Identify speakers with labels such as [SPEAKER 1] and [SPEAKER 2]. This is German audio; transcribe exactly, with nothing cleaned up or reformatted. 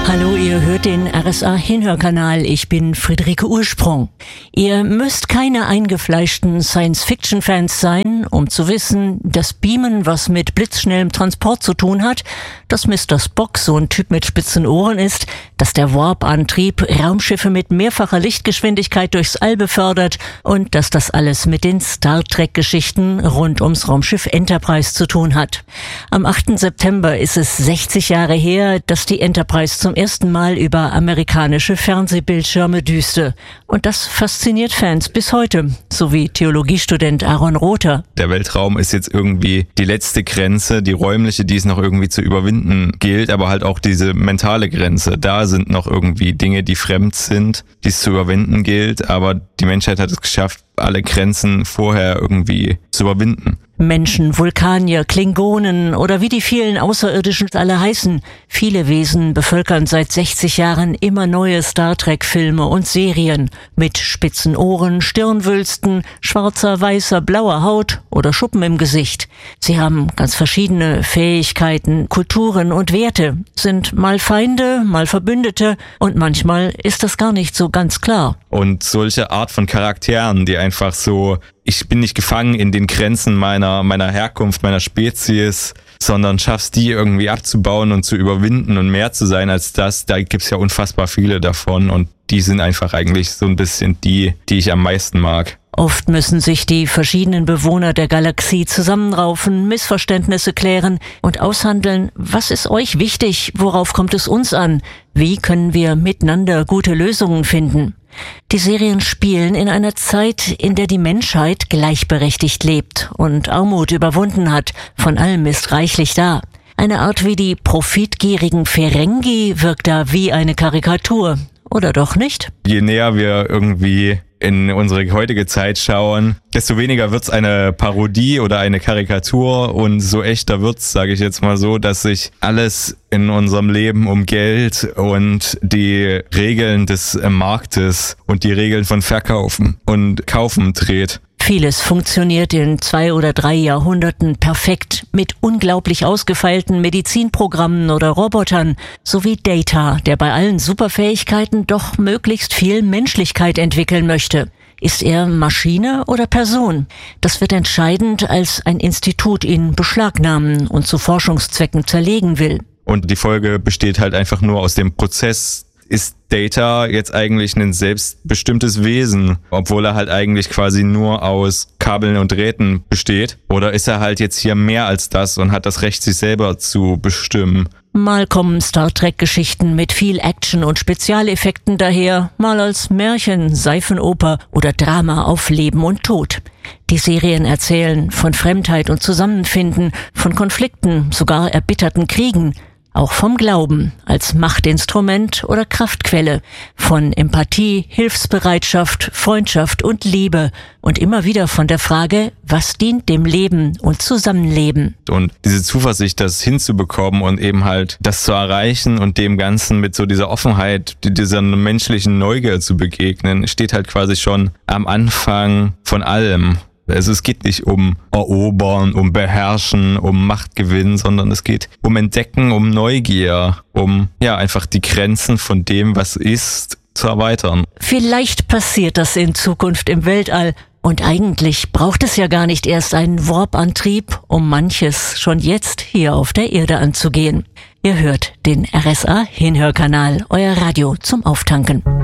[SPEAKER 1] Hallo, ihr hört den R S A-Hinhörkanal. Ich bin Friederike Ursprung. Ihr müsst keine eingefleischten Science-Fiction-Fans sein, um zu wissen, dass Beamen was mit blitzschnellem Transport zu tun hat, dass Mister Spock so ein Typ mit spitzen Ohren ist, dass der Warp-Antrieb Raumschiffe mit mehrfacher Lichtgeschwindigkeit durchs All befördert und dass das alles mit den Star Trek-Geschichten rund ums Raumschiff Enterprise zu tun hat. Am achten September ist es sechzig Jahre her, dass die Enterprise zum ersten Mal über amerikanische Fernsehbildschirme düste. Und das fasziniert Fans bis heute, so wie Theologiestudent Aaron Rother.
[SPEAKER 2] Der Weltraum ist jetzt irgendwie die letzte Grenze, die räumliche, die es noch irgendwie zu überwinden gilt, aber halt auch diese mentale Grenze. Da sind noch irgendwie Dinge, die fremd sind, die es zu überwinden gilt, aber die Menschheit hat es geschafft, alle Grenzen vorher irgendwie zu überwinden.
[SPEAKER 1] Menschen, Vulkanier, Klingonen oder wie die vielen Außerirdischen alle heißen. Viele Wesen bevölkern seit sechzig Jahren immer neue Star Trek-Filme und Serien mit spitzen Ohren, Stirnwülsten, schwarzer, weißer, blauer Haut oder Schuppen im Gesicht. Sie haben ganz verschiedene Fähigkeiten, Kulturen und Werte, sind mal Feinde, mal Verbündete und manchmal ist das gar nicht so ganz klar.
[SPEAKER 2] Und solche Art von Charakteren, die einfach so, ich bin nicht gefangen in den Grenzen meiner meiner Herkunft, meiner Spezies, sondern schaffst die irgendwie abzubauen und zu überwinden und mehr zu sein als das. Da gibt's ja unfassbar viele davon und die sind einfach eigentlich so ein bisschen die, die ich am meisten mag.
[SPEAKER 1] Oft müssen sich die verschiedenen Bewohner der Galaxie zusammenraufen, Missverständnisse klären und aushandeln, was ist euch wichtig, worauf kommt es uns an, wie können wir miteinander gute Lösungen finden. Die Serien spielen in einer Zeit, in der die Menschheit gleichberechtigt lebt und Armut überwunden hat. Von allem ist reichlich da. Eine Art wie die profitgierigen Ferengi wirkt da wie eine Karikatur. Oder doch nicht?
[SPEAKER 2] Je näher wir irgendwie in unsere heutige Zeit schauen, desto weniger wird's eine Parodie oder eine Karikatur und so echter wird's, sage ich jetzt mal so, dass sich alles in unserem Leben um Geld und die Regeln des Marktes und die Regeln von Verkaufen und Kaufen dreht.
[SPEAKER 1] Vieles funktioniert in zwei oder drei Jahrhunderten perfekt mit unglaublich ausgefeilten Medizinprogrammen oder Robotern, sowie Data, der bei allen Superfähigkeiten doch möglichst viel Menschlichkeit entwickeln möchte. Ist er Maschine oder Person? Das wird entscheidend, als ein Institut ihn beschlagnahmen und zu Forschungszwecken zerlegen will.
[SPEAKER 2] Und die Folge besteht halt einfach nur aus dem Prozess. Ist Data jetzt eigentlich ein selbstbestimmtes Wesen, obwohl er halt eigentlich quasi nur aus Kabeln und Drähten besteht? Oder ist er halt jetzt hier mehr als das und hat das Recht, sich selber zu bestimmen?
[SPEAKER 1] Mal kommen Star Trek-Geschichten mit viel Action und Spezialeffekten daher, mal als Märchen, Seifenoper oder Drama auf Leben und Tod. Die Serien erzählen von Fremdheit und Zusammenfinden, von Konflikten, sogar erbitterten Kriegen. Auch vom Glauben als Machtinstrument oder Kraftquelle, von Empathie, Hilfsbereitschaft, Freundschaft und Liebe und immer wieder von der Frage, was dient dem Leben und Zusammenleben.
[SPEAKER 2] Und diese Zuversicht, das hinzubekommen und eben halt das zu erreichen und dem Ganzen mit so dieser Offenheit, dieser menschlichen Neugier zu begegnen, steht halt quasi schon am Anfang von allem. Also es geht nicht um Erobern, um Beherrschen, um Machtgewinn, sondern es geht um Entdecken, um Neugier, um ja einfach die Grenzen von dem, was ist, zu erweitern.
[SPEAKER 1] Vielleicht passiert das in Zukunft im Weltall. Und eigentlich braucht es ja gar nicht erst einen Warp-Antrieb, um manches schon jetzt hier auf der Erde anzugehen. Ihr hört den R S A-Hinhörkanal, euer Radio zum Auftanken.